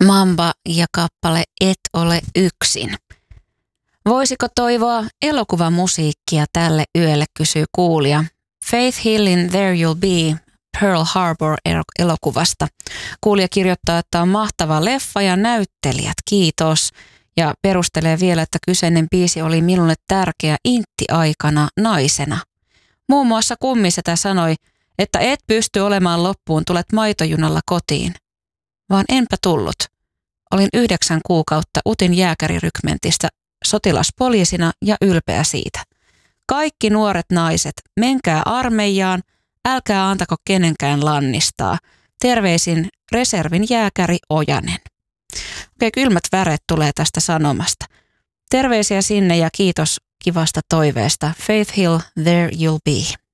Mamba ja kappale Et ole yksin. Voisiko toivoa elokuvamusiikkia tälle yölle, kysyy kuulija. Faith Hillin There You'll Be Pearl Harbor-elokuvasta. Kuulija kirjoittaa, että on mahtava leffa ja näyttelijät, kiitos. Ja perustelee vielä, että kyseinen biisi oli minulle tärkeä intti-aikana naisena. Muun muassa kummisetä sanoi, että et pysty olemaan loppuun, tulet maitojunalla kotiin. Vaan enpä tullut. Olin 9 kuukautta UTin jääkärirykmentissä sotilaspoliisina ja ylpeä siitä. Kaikki nuoret naiset, menkää armeijaan, älkää antako kenenkään lannistaa. Terveisin reservin jääkäri Ojanen. Okei, kylmät väret tulee tästä sanomasta. Terveisiä sinne ja kiitos kivasta toiveesta. Faith Hill, There You'll Be.